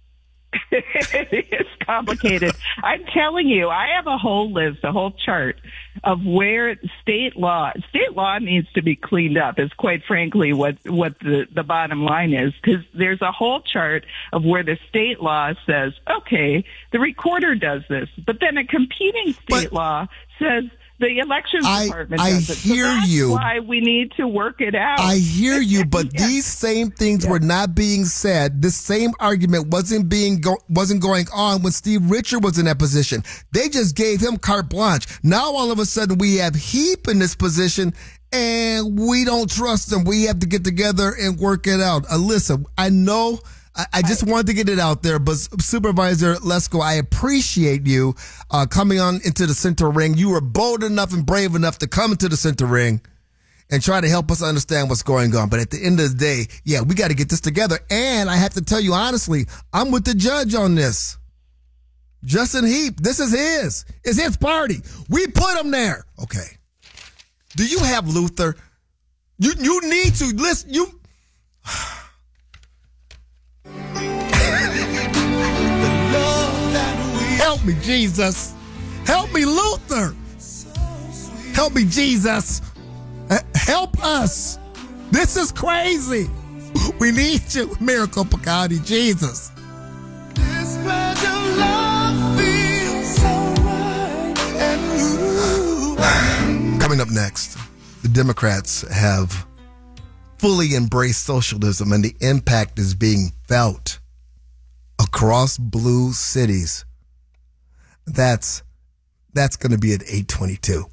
It's complicated. I'm telling you, I have a whole list, a whole chart of where state law, state law needs to be cleaned up is quite frankly what, what the, the bottom line is, because there's a whole chart of where the state law says, okay, the recorder does this, but then a competing state But- law says the elections I- department I does it. hear so that's you. why we need to work it out. I hear you, but Yeah. these same things were not being said. This same argument wasn't being go- wasn't going on when Steve Richer was in that position. They just gave him carte blanche. Now all of a sudden we have Heap in this position, and we don't trust him. We have to get together and work it out. Alyssa, I know. I, I just wanted to get it out there, but Supervisor Lesko, I appreciate you uh, coming on into the center ring. You were bold enough and brave enough to come into the center ring and try to help us understand what's going on. But at the end of the day, yeah, we got to get this together. And I have to tell you honestly, I'm with the judge on this. Justin Heap, this is his. It's his party. We put him there. Okay. Do you have Luther? You you need to listen. You. Help me, Jesus. Help me, Luther. Help me, Jesus. Uh, Help us. This is crazy. We need you, Miracle Picati, Jesus. Coming up next, the Democrats have fully embraced socialism, and the impact is being felt across blue cities. That's that's going to be at eight twenty-two.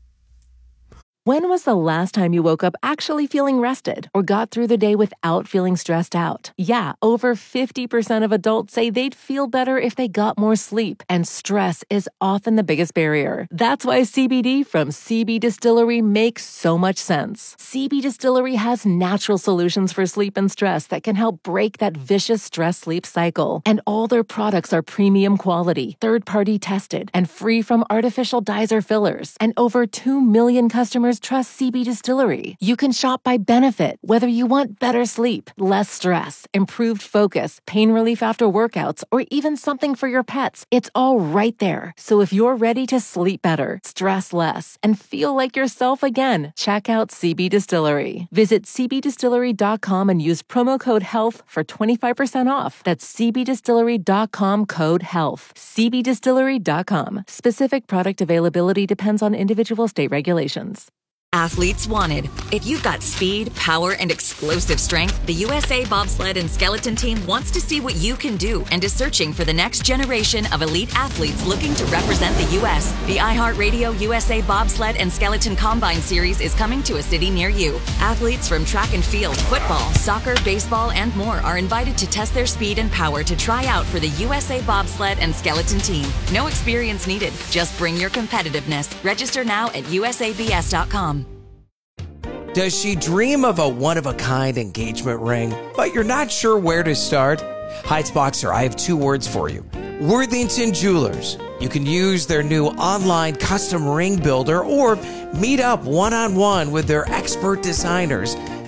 When was the last time you woke up actually feeling rested or got through the day without feeling stressed out? Yeah, over fifty percent of adults say they'd feel better if they got more sleep, and stress is often the biggest barrier. That's why C B D from C B Distillery makes so much sense. C B Distillery has natural solutions for sleep and stress that can help break that vicious stress-sleep cycle. And all their products are premium quality, third-party tested, and free from artificial dyes or fillers. And over two million customers trust C B Distillery. You can shop by benefit, whether you want better sleep, less stress, improved focus, pain relief after workouts, or even something for your pets. It's all right there. So if you're ready to sleep better, stress less, and feel like yourself again, check out C B Distillery. Visit c b distillery dot com and use promo code HEALTH for twenty-five percent off. That's c b distillery dot com code HEALTH. c b distillery dot com. Specific product availability depends on individual state regulations. Athletes wanted. If you've got speed, power, and explosive strength, the U S A Bobsled and Skeleton Team wants to see what you can do and is searching for the next generation of elite athletes looking to represent the U S The iHeartRadio U S A Bobsled and Skeleton Combine Series is coming to a city near you. Athletes from track and field, football, soccer, baseball, and more are invited to test their speed and power to try out for the U S A Bobsled and Skeleton Team. No experience needed. Just bring your competitiveness. Register now at u s a b s dot com. Does she dream of a one-of-a-kind engagement ring, but you're not sure where to start? Heights Boxer, I have two words for you. Worthington Jewelers. You can use their new online custom ring builder or meet up one-on-one with their expert designers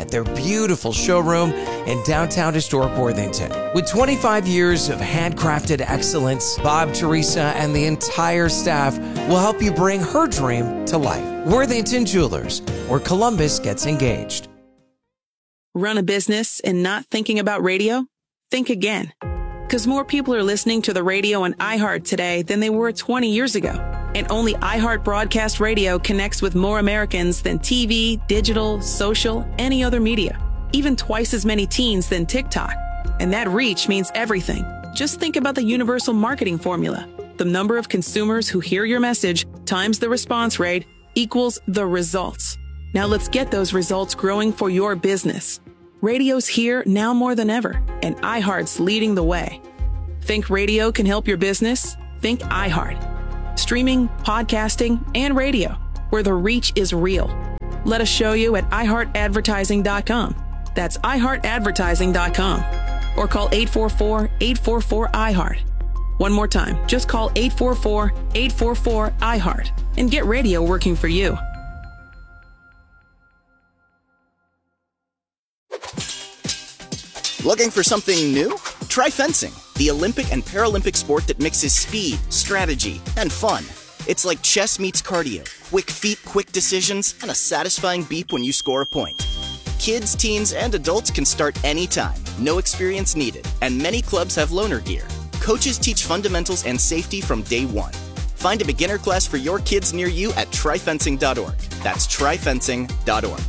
at their beautiful showroom in downtown historic Worthington. With twenty-five years of handcrafted excellence, Bob, Teresa, and the entire staff will help you bring her dream to life. Worthington Jewelers, where Columbus gets engaged. Run a business and not thinking about radio? Think again. Because more people are listening to the radio on iHeart today than they were twenty years ago. And only iHeart Broadcast Radio connects with more Americans than T V, digital, social, any other media. Even twice as many teens than TikTok. And that reach means everything. Just think about the universal marketing formula. The number of consumers who hear your message times the response rate equals the results. Now let's get those results growing for your business. Radio's here now more than ever, and iHeart's leading the way. Think radio can help your business? Think iHeart. Streaming, podcasting, and radio, where the reach is real. Let us show you at i heart advertising dot com. That's i heart advertising dot com. Or call eight four four, eight four four, I heart. One more time, just call eight four four, eight four four, I heart and get radio working for you. Looking for something new? Try fencing, the Olympic and Paralympic sport that mixes speed, strategy, and fun. It's like chess meets cardio, quick feet, quick decisions, and a satisfying beep when you score a point. Kids, teens, and adults can start anytime, no experience needed, and many clubs have loaner gear. Coaches teach fundamentals and safety from day one. Find a beginner class for your kids near you at try fencing dot org. That's try fencing dot org.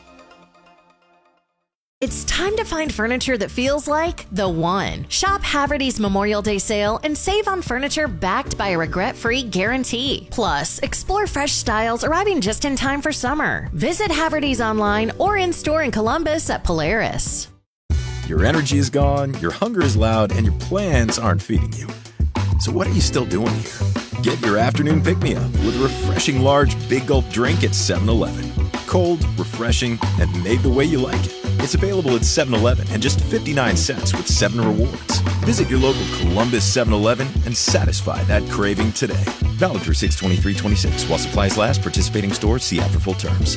It's time to find furniture that feels like the one. Shop Haverty's Memorial Day sale and save on furniture backed by a regret-free guarantee. Plus, explore fresh styles arriving just in time for summer. Visit Haverty's online or in-store in Columbus at Polaris. Your energy is gone, your hunger is loud, and your plans aren't feeding you. So what are you still doing here? Get your afternoon pick-me-up with a refreshing large Big Gulp drink at seven eleven. Cold, refreshing, and made the way you like it. It's available at seven eleven and just fifty-nine cents with seven rewards. Visit your local Columbus seven eleven and satisfy that craving today. Valid through six twenty-three twenty-six. While supplies last, participating stores see app for full terms.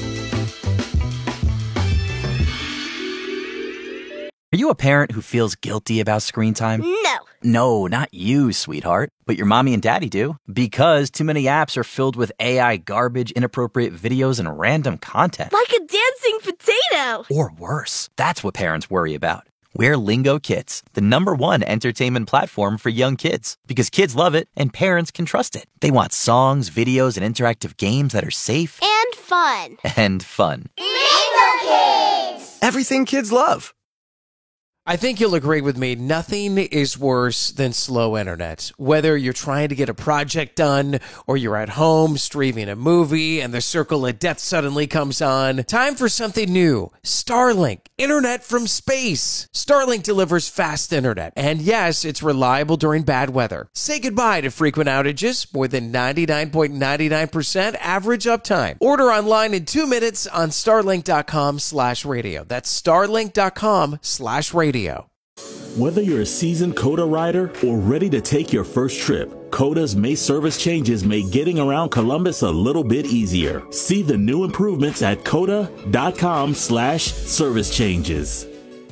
Are you a parent who feels guilty about screen time? No. No, not you, sweetheart. But your mommy and daddy do. Because too many apps are filled with A I garbage, inappropriate videos, and random content. Like a dancing potato. Or worse. That's what parents worry about. We're Lingo Kids, the number one entertainment platform for young kids. Because kids love it and parents can trust it. They want songs, videos, and interactive games that are safe. And fun. And fun. Lingo Kids! Everything kids love. I think you'll agree with me, nothing is worse than slow internet. Whether you're trying to get a project done or you're at home streaming a movie and the circle of death suddenly comes on, time for something new. Starlink, internet from space. Starlink delivers fast internet. And yes, it's reliable during bad weather. Say goodbye to frequent outages, more than ninety-nine point nine nine percent average uptime. Order online in two minutes on starlink dot com slash radio. That's starlink dot com slash radio. Whether you're a seasoned COTA rider or ready to take your first trip, COTA's May service changes make getting around Columbus a little bit easier. See the new improvements at coda dot com slash service changes.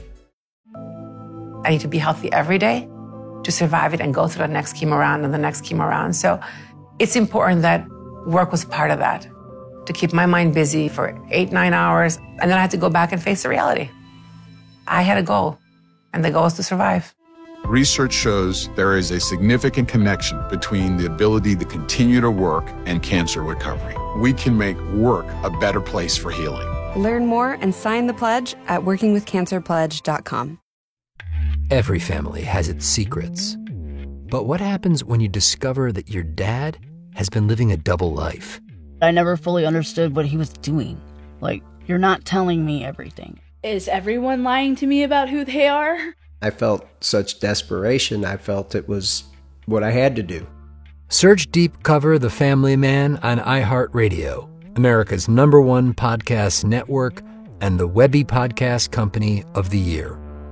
I need to be healthy every day to survive it and go through the next chemo round and the next chemo round. So it's important that work was part of that, to keep my mind busy for eight, nine hours. And then I had to go back and face the reality. I had a goal. And the goal is to survive. Research shows there is a significant connection between the ability to continue to work and cancer recovery. We can make work a better place for healing. Learn more and sign the pledge at working with cancer pledge dot com. Every family has its secrets. But what happens when you discover that your dad has been living a double life? I never fully understood what he was doing. Like, you're not telling me everything. Is everyone lying to me about who they are? I felt such desperation. I felt it was what I had to do. Search Deep Cover The Family Man on iHeartRadio, America's number one podcast network and the Webby Podcast Company of the Year.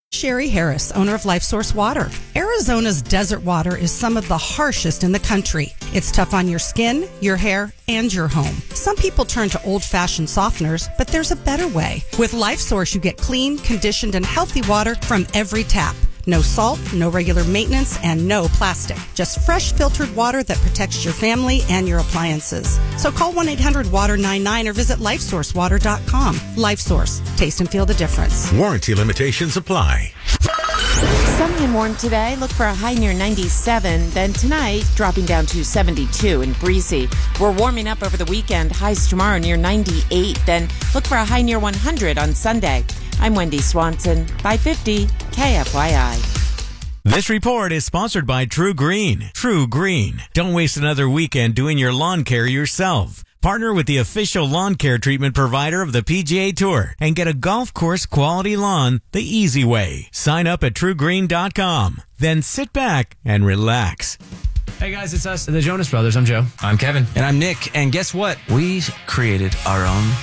Sherry Harris, owner of LifeSource Water. Arizona's desert water is some of the harshest in the country. It's tough on your skin, your hair, and your home. Some people turn to old-fashioned softeners, but there's a better way. With LifeSource, you get clean, conditioned, and healthy water from every tap. No salt, no regular maintenance, and no plastic. Just fresh filtered water that protects your family and your appliances. So call one eight hundred water ninety-nine or visit life source water dot com. LifeSource. Taste and feel the difference. Warranty limitations apply. Sunny and warm today. Look for a high near ninety-seven. Then tonight, dropping down to seventy-two and breezy. We're warming up over the weekend. Highs tomorrow near ninety-eight. Then look for a high near one hundred on Sunday. I'm Wendy Swanson, five fifty K F Y I. This report is sponsored by True Green. True Green. Don't waste another weekend doing your lawn care yourself. Partner with the official lawn care treatment provider of the P G A Tour and get a golf course quality lawn the easy way. Sign up at true green dot com. Then sit back and relax. Hey guys, it's us, the Jonas Brothers. I'm Joe. I'm Kevin. And I'm Nick. And guess what? We created our own